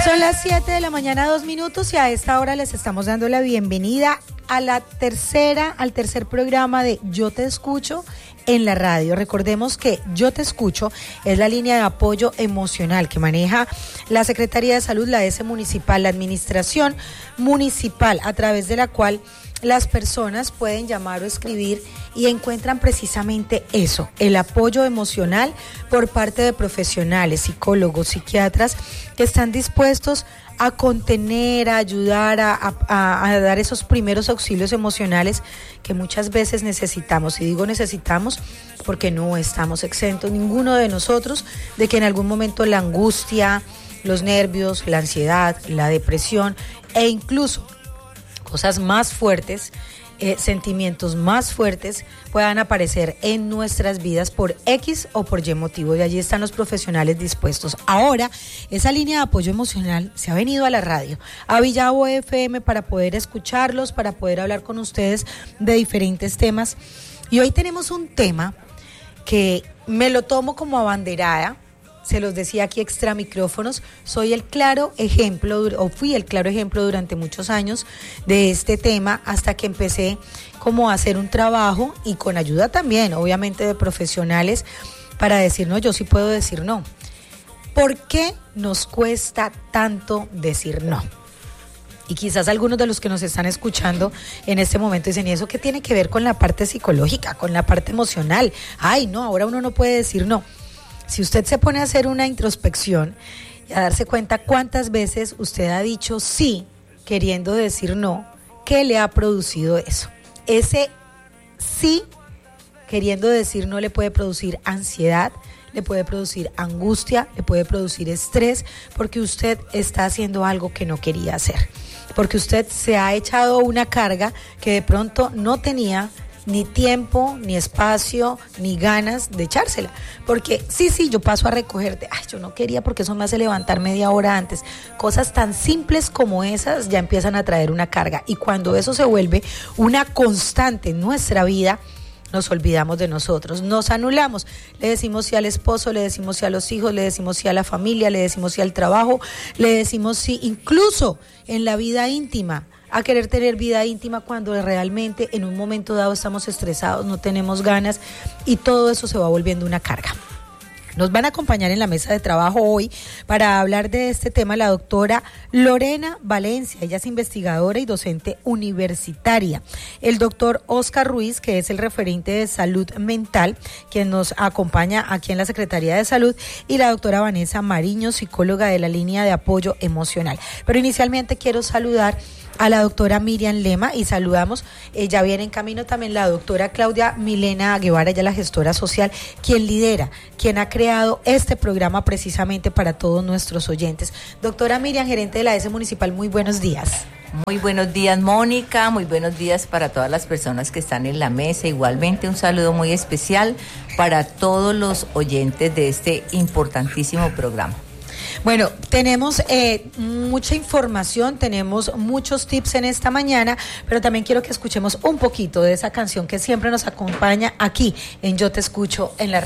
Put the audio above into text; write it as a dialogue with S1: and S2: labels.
S1: Son las 7 de la mañana, 2 minutos, y a esta hora les estamos dando la bienvenida al tercer programa de Yo Te Escucho en la radio. Recordemos que Yo Te Escucho es la línea de apoyo emocional que maneja la Secretaría de Salud, la ES Municipal, la Administración Municipal, a través de la cual las personas pueden llamar o escribir y encuentran precisamente eso, el apoyo emocional por parte de profesionales, psicólogos, psiquiatras, que están dispuestos a contener, a ayudar, a dar esos primeros auxilios emocionales que muchas veces necesitamos. Y digo necesitamos porque no estamos exentos, ninguno de nosotros, de que en algún momento la angustia, los nervios, la ansiedad, la depresión e incluso cosas más fuertes, sentimientos más fuertes puedan aparecer en nuestras vidas por X o por Y motivo. De allí están los profesionales dispuestos. Ahora, esa línea de apoyo emocional se ha venido a la radio, a Villavo FM, para poder escucharlos, para poder hablar con ustedes de diferentes temas. Y hoy tenemos un tema que me lo tomo como abanderada. Se los decía aquí extra micrófonos, soy el claro ejemplo, o fui el claro ejemplo durante muchos años de este tema, hasta que empecé como a hacer un trabajo y con ayuda también, obviamente, de profesionales, para decir no, yo sí puedo decir no. ¿Por qué nos cuesta tanto decir no? Y quizás algunos de los que nos están escuchando en este momento dicen, ¿y eso qué tiene que ver con la parte psicológica, con la parte emocional? Ay, no, ahora uno no puede decir no. Si usted se pone a hacer una introspección y a darse cuenta cuántas veces usted ha dicho sí queriendo decir no, ¿qué le ha producido eso? Ese sí queriendo decir no le puede producir ansiedad, le puede producir angustia, le puede producir estrés, porque usted está haciendo algo que no quería hacer, porque usted se ha echado una carga que de pronto no tenía ni tiempo, ni espacio, ni ganas de echársela. Porque sí, yo paso a recogerte. Ay, yo no quería porque eso me hace levantar media hora antes. Cosas tan simples como esas ya empiezan a traer una carga. Y cuando eso se vuelve una constante en nuestra vida, nos olvidamos de nosotros, nos anulamos. Le decimos sí al esposo, le decimos sí a los hijos, le decimos sí a la familia, le decimos sí al trabajo, le decimos sí incluso en la vida íntima, a querer tener vida íntima cuando realmente en un momento dado estamos estresados, no tenemos ganas, y todo eso se va volviendo una carga. Nos van a acompañar en la mesa de trabajo hoy para hablar de este tema la doctora Lorena Valencia. Ella es investigadora y docente universitaria. El doctor Oscar Ruiz, que es el referente de salud mental, quien nos acompaña aquí en la Secretaría de Salud, y la doctora Vanessa Mariño, psicóloga de la línea de apoyo emocional. Pero inicialmente quiero saludar a la doctora Miriam Lema, y saludamos, ya viene en camino también la doctora Claudia Milena Guevara, ella es la gestora social, quien lidera, quien ha creado este programa precisamente para todos nuestros oyentes. Doctora Miriam, gerente de la ES Municipal, muy buenos días.
S2: Muy buenos días, Mónica, muy buenos días para todas las personas que están en la mesa. Igualmente un saludo muy especial para todos los oyentes de este importantísimo programa.
S1: Bueno, tenemos mucha información, tenemos muchos tips en esta mañana, pero también quiero que escuchemos un poquito de esa canción que siempre nos acompaña aquí en Yo Te Escucho en la radio.